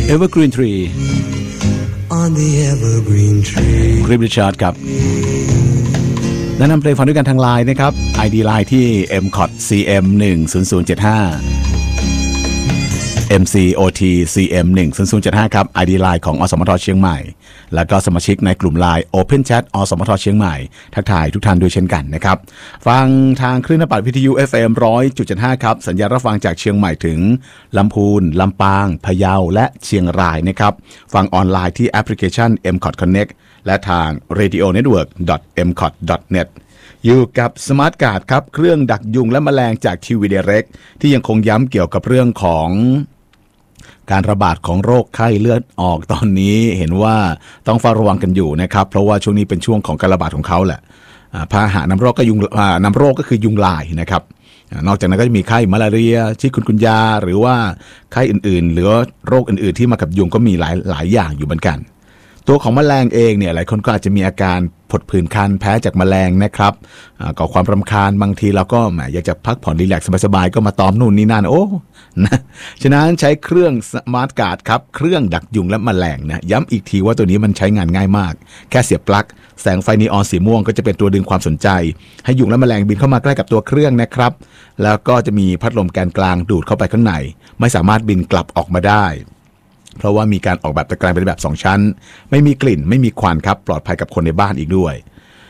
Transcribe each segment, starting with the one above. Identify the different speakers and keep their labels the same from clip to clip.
Speaker 1: Evergreen Tree
Speaker 2: on the evergreen tree
Speaker 1: คริปริชาร์ดครับแนะนำเพลงฟังด้วยกันทางไลน์นะครับ ID ไลน์ที่ mcotcm10075 mcotcm10075 ครับ ID ไลน์ของอสมทเชียงใหม่แล้วก็สมาชิกในกลุ่มไลน์ Open Chat อสมทเชียงใหม่ทักทายทุกท่านด้วยเช่นกันนะครับฟังทางคลื่นนภาวิทยุ FM 100.75 ครับสัญญาณรับฟังจากเชียงใหม่ถึงลำพูนลำปางพะเยาและเชียงรายนะครับฟังออนไลน์ที่แอปพลิเคชัน MCOT Connect และทาง radionetwork.mcot.net อยู่กับ Smart Guard ครับเครื่องดักยุงและแมลงจากทีวีไดเรกที่ยังคงย้ำเกี่ยวกับเรื่องของการระบาดของโรคไข้เลือดออกตอนนี้เห็นว่าต้องเฝ้าระวังกันอยู่นะครับเพราะว่าช่วงนี้เป็นช่วงของการระบาดของเขาแหละพาหะนำโรคก็คือยุงลายนะครับนอกจากนั้นก็จะมีไข้มาลาเรียชิคุนยาหรือว่าไข้อื่นๆหรือโรคอื่นๆที่มากับยุงก็มีหลายอย่างอยู่เหมือนกันตัวของแมลงเองเนี่ยหลายคนก็อาจจะมีอาการผดผื่นคันแพ้จากแมลงนะครับก่อความรำคาญบางทีเราก็อยากจะพักผ่อนรีแลกซ์สบายๆก็มาตอมนู่นนี่นั่นนะฉะนั้นใช้เครื่อง Smart Guard ครับเครื่องดักยุงและแมลงนะย้ำอีกทีว่าตัวนี้มันใช้งานง่ายมากแค่เสียบปลั๊กแสงไฟนีออนสีม่วงก็จะเป็นตัวดึงความสนใจให้ยุงและแมลงบินเข้ามาใกล้กับตัวเครื่องนะครับแล้วก็จะมีพัดลมแกนกลางดูดเข้าไปข้างในไม่สามารถบินกลับออกมาได้เพราะว่ามีการออกแบบตะแกรงเป็นแบบ2ชั้นไม่มีกลิ่นไม่มีควันครับปลอดภัยกับคนในบ้านอีกด้วย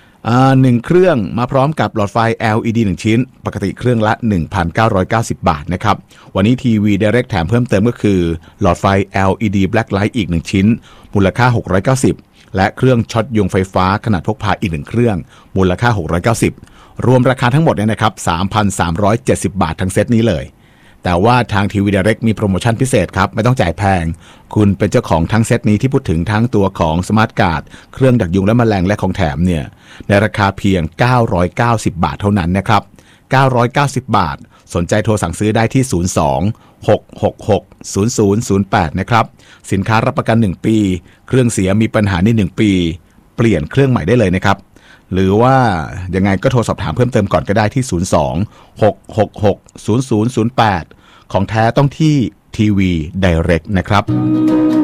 Speaker 1: 1เครื่องมาพร้อมกับหลอดไฟ LED 1ชิ้นปกติเครื่องละ 1,990 บาทนะครับวันนี้ทีวี Direct แถมเพิ่มเติมก็คือหลอดไฟ LED Black Light อีก1ชิ้นมูลค่า690และเครื่องช็อตยุงไฟฟ้าขนาดพกพาอีก1เครื่องมูลค่า690รวมราคาทั้งหมดเนี่ยนะครับ 3,370 บาททั้งเซตนี้เลยแต่ว่าทางทีวี Direct มีโปรโมชั่นพิเศษครับไม่ต้องจ่ายแพงคุณเป็นเจ้าของทั้งเซตนี้ที่พูดถึงทั้งตัวของ Smart Guard เครื่องดักยุงและแมลงและของแถมเนี่ยในราคาเพียง990 บาทเท่านั้นนะครับ990 บาทสนใจโทรสั่งซื้อได้ที่02-666-0008นะครับสินค้ารับประกัน1ปีเครื่องเสียมีปัญหาใน1ปีเปลี่ยนเครื่องใหม่ได้เลยนะครับหรือว่ายังไงก็โทรสอบถามเพิ่มเติมก่อนก็ได้ที่02-666-0008ของแท้ต้องที่ทีวี Direct นะครับ